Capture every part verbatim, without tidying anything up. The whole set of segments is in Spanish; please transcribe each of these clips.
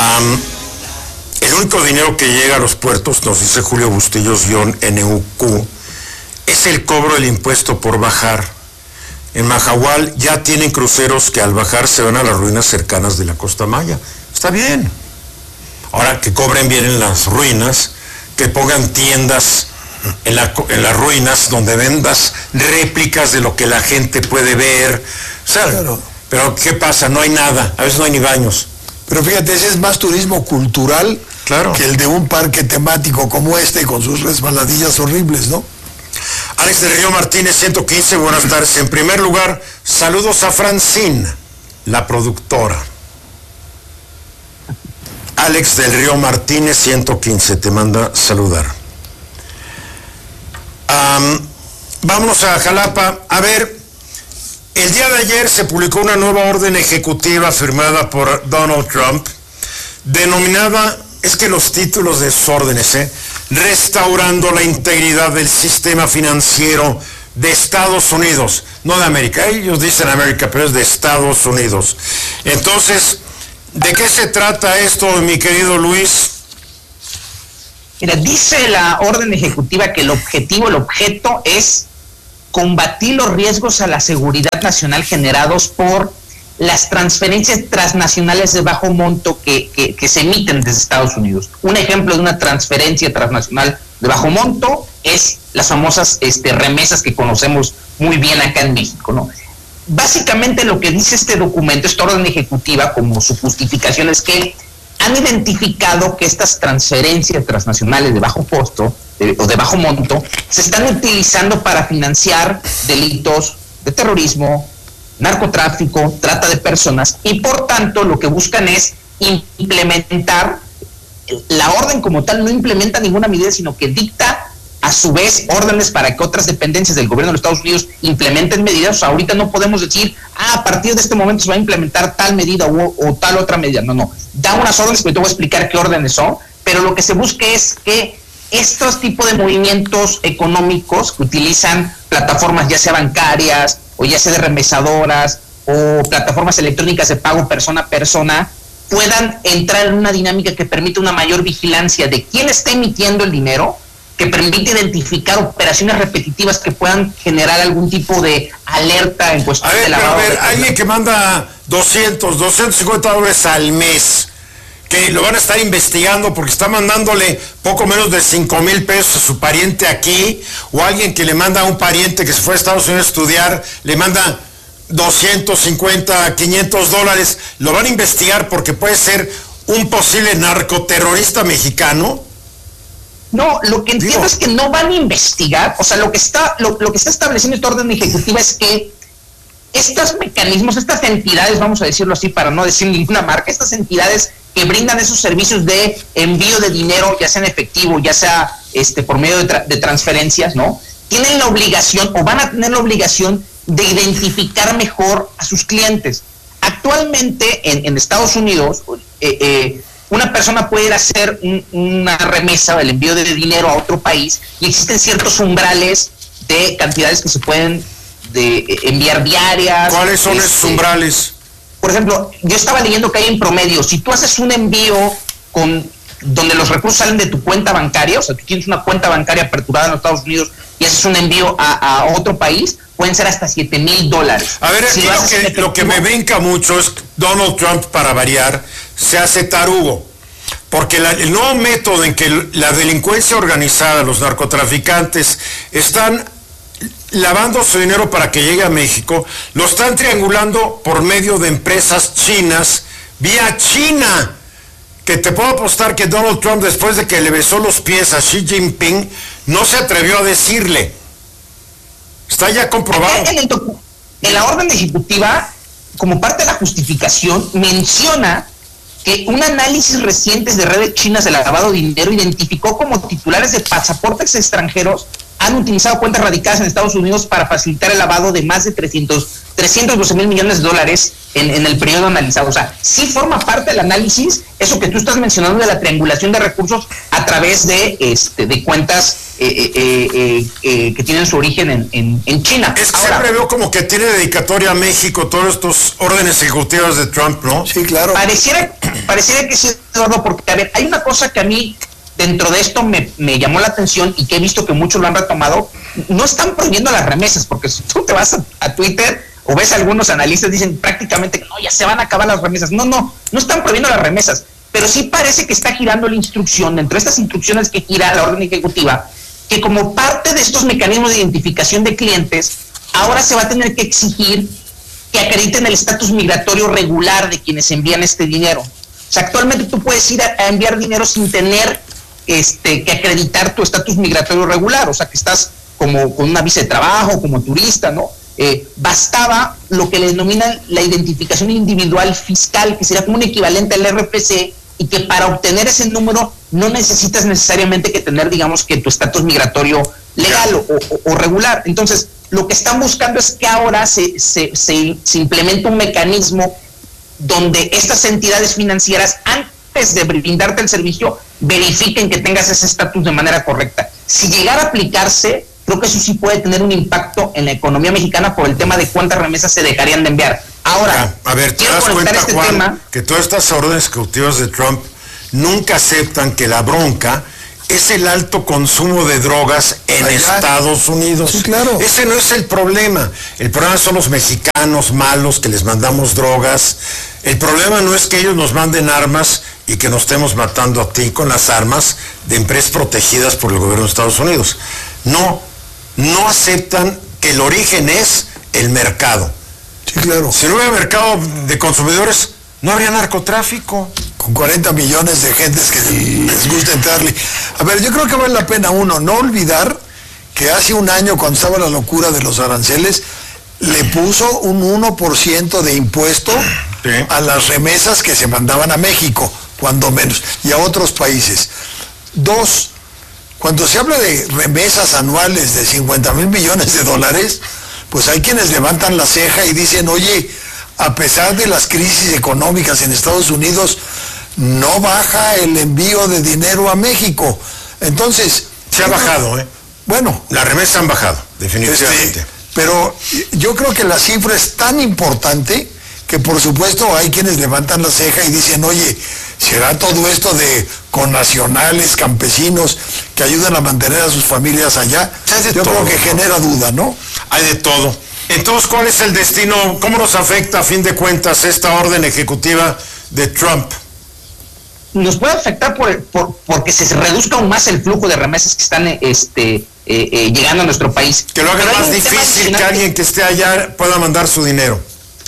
Um, el único dinero que llega a los puertos, nos dice Julio Bustillos, guión N U Q, es el cobro del impuesto por bajar. En Mahahual ya tienen cruceros que al bajar se van a las ruinas cercanas de la Costa Maya. Está bien. Ahora que cobren bien en las ruinas, que pongan tiendas en, la, en las ruinas donde vendas réplicas de lo que la gente puede ver. O sea, claro. Pero ¿qué pasa? No hay nada. A veces no hay ni baños. Pero fíjate, ese es más turismo cultural, claro, que el de un parque temático como este con sus resbaladillas horribles, ¿no? Alex del Río Martínez, ciento quince, buenas tardes. En primer lugar, saludos a Francine, la productora. Alex del Río Martínez, ciento quince, te manda saludar. Um, vámonos a Jalapa. A ver, el día de ayer se publicó una nueva orden ejecutiva firmada por Donald Trump, denominada, es que los títulos de sus órdenes, ¿eh? Restaurando la integridad del sistema financiero de Estados Unidos, no de América. Ellos dicen América, pero es de Estados Unidos. Entonces, ¿de qué se trata esto, mi querido Luis? Mira, dice la orden ejecutiva que el objetivo, el objeto es combatir los riesgos a la seguridad nacional generados por las transferencias transnacionales de bajo monto que, que, que se emiten desde Estados Unidos. Un ejemplo de una transferencia transnacional de bajo monto es las famosas este, remesas que conocemos muy bien acá en México, ¿no? Básicamente lo que dice este documento, esta orden ejecutiva, como su justificación, es que han identificado que estas transferencias transnacionales de bajo costo de, o de bajo monto se están utilizando para financiar delitos de terrorismo, narcotráfico, trata de personas, y por tanto lo que buscan es implementar, la orden como tal no implementa ninguna medida, sino que dicta a su vez órdenes para que otras dependencias del gobierno de los Estados Unidos implementen medidas. O sea, ahorita no podemos decir, ah, a partir de este momento se va a implementar tal medida o, o tal otra medida. No, no. Da unas órdenes, pero te voy a explicar qué órdenes son, pero lo que se busca es que estos tipos de movimientos económicos que utilizan plataformas ya sea bancarias o ya sea de remesadoras o plataformas electrónicas de pago persona a persona, puedan entrar en una dinámica que permite una mayor vigilancia de quién está emitiendo el dinero, que permite identificar operaciones repetitivas que puedan generar algún tipo de alerta en cuestión a ver, de lavado. A ver, de alguien que manda doscientos, doscientos cincuenta dólares al mes, que lo van a estar investigando porque está mandándole poco menos de cinco mil pesos a su pariente aquí, o alguien que le manda a un pariente que se fue a Estados Unidos a estudiar, le manda doscientos cincuenta, quinientos dólares, lo van a investigar porque puede ser un posible narcoterrorista mexicano. No, lo que entiendo Digo. es que no van a investigar, o sea, lo que está, lo, lo que está estableciendo esta orden ejecutiva es que estos mecanismos, estas entidades, vamos a decirlo así para no decir ninguna marca, estas entidades que brindan esos servicios de envío de dinero, ya sea en efectivo, ya sea este por medio de, tra de transferencias, ¿no? Tienen la obligación o van a tener la obligación de identificar mejor a sus clientes. Actualmente en, en Estados Unidos, eh, eh, una persona puede ir a hacer un, una remesa o el envío de dinero a otro país y existen ciertos umbrales de cantidades que se pueden de, eh, enviar diarias. ¿Cuáles son este, esos umbrales? Por ejemplo, yo estaba leyendo que hay en promedio, si tú haces un envío con donde los recursos salen de tu cuenta bancaria, o sea, tú tienes una cuenta bancaria aperturada en los Estados Unidos y haces un envío a, a otro país, pueden ser hasta siete mil dólares. A ver, si lo, lo, que, efectivo, lo que me brinca mucho es Donald Trump, para variar, se hace tarugo. Porque la, el nuevo método en que la delincuencia organizada, los narcotraficantes, están lavando su dinero para que llegue a México, lo están triangulando por medio de empresas chinas, vía China, que te puedo apostar que Donald Trump, después de que le besó los pies a Xi Jinping, no se atrevió a decirle. Está ya comprobado. En, el, en la orden ejecutiva, como parte de la justificación, menciona que un análisis reciente de redes chinas de lavado de dinero identificó como titulares de pasaportes extranjeros han utilizado cuentas radicadas en Estados Unidos para facilitar el lavado de más de trescientos doce mil millones de dólares en, en el periodo analizado. O sea, sí forma parte del análisis eso que tú estás mencionando de la triangulación de recursos a través de este de cuentas eh, eh, eh, eh, que tienen su origen en, en, en China. Es que Ahora, siempre veo como que tiene dedicatoria a México todos estos órdenes ejecutivas de Trump, ¿no? Sí, claro. Pareciera, pareciera que sí, Eduardo, porque, a ver, hay una cosa que a mí dentro de esto me, me llamó la atención y que he visto que muchos lo han retomado. No están prohibiendo las remesas, porque si tú te vas a, a Twitter o ves a algunos analistas dicen prácticamente que no, ya se van a acabar las remesas. No, no, no están prohibiendo las remesas, pero sí parece que está girando la instrucción, dentro de estas instrucciones que gira la orden ejecutiva, que como parte de estos mecanismos de identificación de clientes, ahora se va a tener que exigir que acrediten el estatus migratorio regular de quienes envían este dinero. O sea, actualmente tú puedes ir a, a enviar dinero sin tener este que acreditar tu estatus migratorio regular, o sea, que estás como con una visa de trabajo, como turista, ¿no? Eh, bastaba lo que le denominan la identificación individual fiscal, que sería como un equivalente al R F C, y que para obtener ese número no necesitas necesariamente que tener, digamos, que tu estatus migratorio legal o, o, o regular. Entonces, lo que están buscando es que ahora se, se, se, se implemente un mecanismo donde estas entidades financieras, antes de brindarte el servicio, verifiquen que tengas ese estatus de manera correcta. Si llegara a aplicarse, creo que eso sí puede tener un impacto en la economía mexicana por el tema de cuántas remesas se dejarían de enviar. Ahora, ya, a ver, ¿te das cuenta, este Juan, tema? que todas estas órdenes ejecutivas de Trump nunca aceptan que la bronca es el alto consumo de drogas en Allá. Estados Unidos? Sí, claro. Ese no es el problema. El problema son los mexicanos malos que les mandamos drogas. El problema no es que ellos nos manden armas y que nos estemos matando a ti con las armas de empresas protegidas por el gobierno de Estados Unidos. No, no aceptan que el origen es el mercado. Sí, claro. Si no hubiera mercado de consumidores, no habría narcotráfico. Con cuarenta millones de gentes que les gusta entrarle. A ver, yo creo que vale la pena, uno, no olvidar que hace un año, cuando estaba la locura de los aranceles, le puso un uno por ciento de impuesto sí. a las remesas que se mandaban a México, cuando menos, y a otros países. Dos, cuando se habla de remesas anuales de cincuenta mil millones de dólares, pues hay quienes levantan la ceja y dicen, oye, a pesar de las crisis económicas en Estados Unidos, no baja el envío de dinero a México. Entonces... Se ha bajado, ¿eh? Bueno. Las remesas han bajado, definitivamente. Este, pero yo creo que la cifra es tan importante que por supuesto hay quienes levantan la ceja y dicen, oye, ¿será todo esto de connacionales, campesinos, que ayudan a mantener a sus familias allá? Yo todo, creo que ¿no? genera duda, ¿no? Hay de todo. Entonces, ¿cuál es el destino? ¿Cómo nos afecta, a fin de cuentas, esta orden ejecutiva de Trump? Nos puede afectar por, por porque se reduzca aún más el flujo de remesas que están este, eh, eh, llegando a nuestro país. Que lo haga más difícil que alguien que esté allá pueda mandar su dinero.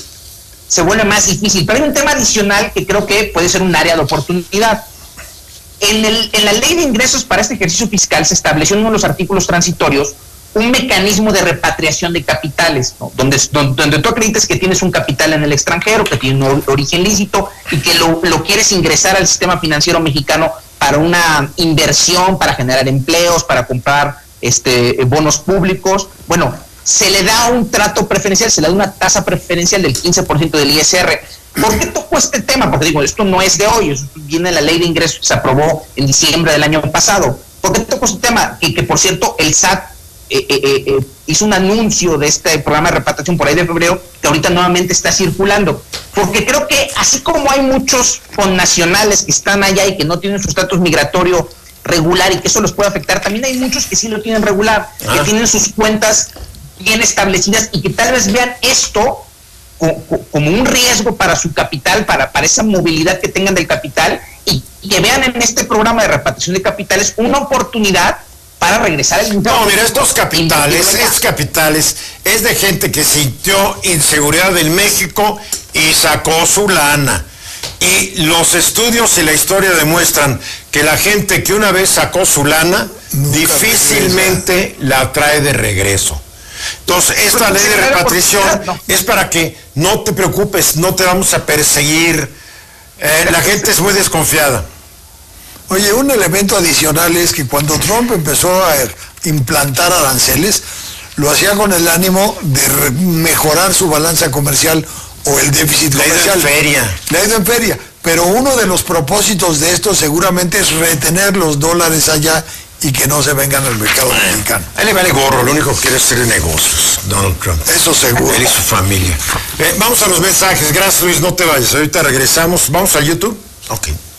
Se vuelve más difícil. Pero hay un tema adicional que creo que puede ser un área de oportunidad. En, el, en la ley de ingresos para este ejercicio fiscal se estableció en uno de los artículos transitorios un mecanismo de repatriación de capitales, ¿no? donde, donde, donde tú acredites que tienes un capital en el extranjero, que tiene un origen lícito y que lo, lo quieres ingresar al sistema financiero mexicano para una inversión, para generar empleos, para comprar este bonos públicos. Bueno, se le da un trato preferencial, se le da una tasa preferencial del quince por ciento del I S R. ¿Por qué tocó este tema? Porque digo, esto no es de hoy, esto viene de la ley de ingresos que se aprobó en diciembre del año pasado. ¿Por qué tocó este tema? Que, que por cierto, el S A T Eh, eh, eh, hizo un anuncio de este programa de repatriación por ahí de febrero, que ahorita nuevamente está circulando, porque creo que así como hay muchos connacionales que están allá y que no tienen su estatus migratorio regular y que eso los puede afectar, también hay muchos que sí lo tienen regular, ah. que tienen sus cuentas bien establecidas y que tal vez vean esto como un riesgo para su capital, para, para esa movilidad que tengan del capital, y, y que vean en este programa de repatriación de capitales una oportunidad para regresar el... No, mira, estos capitales, estos capitales, es de gente que sintió inseguridad en México y sacó su lana. Y los estudios y la historia demuestran que la gente que una vez sacó su lana, nunca difícilmente la trae de regreso. Entonces, esta ley de repatriación es para que no te preocupes, no te vamos a perseguir. Eh, la gente es muy desconfiada. Oye, un elemento adicional es que cuando Trump empezó a, implantar aranceles, lo hacía con el ánimo de re- mejorar su balanza comercial o el déficit Le ha ido comercial. en feria. Le ha ido en feria. Pero uno de los propósitos de esto seguramente es retener los dólares allá y que no se vengan al mercado mexicano. A él le vale gorro, lo único que quiere es hacer negocios, Donald Trump. Eso seguro. Él y su familia. Eh, vamos a los mensajes. Gracias, Luis, no te vayas. Ahorita regresamos. ¿Vamos a YouTube? Ok.